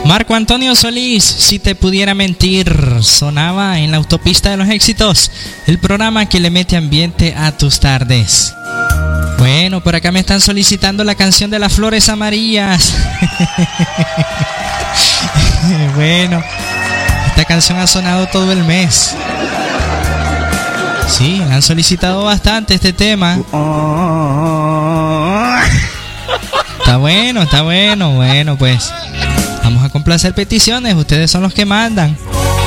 Marco Antonio Solís, Si te pudiera mentir, sonaba en la autopista de los éxitos, el programa que le mete ambiente a tus tardes. Bueno, por acá me están solicitando la canción de las flores amarillas. Bueno, esta canción ha sonado todo el mes. Sí, han solicitado bastante este tema. Está bueno. Bueno, pues vamos a complacer peticiones. Ustedes son los que mandan.